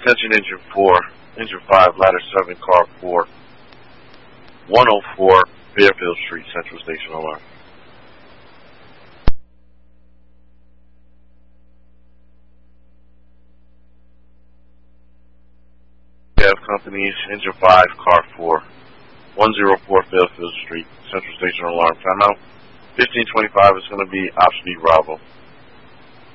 Attention engine 4, engine 5, ladder 7, car 4, 104 Fairfield Street, Central Station alarm. Cab companies, engine 5, car 4, 104 Fairfield Street, Central Station alarm. Timeout. 1525 is going to be Op Speed Bravo.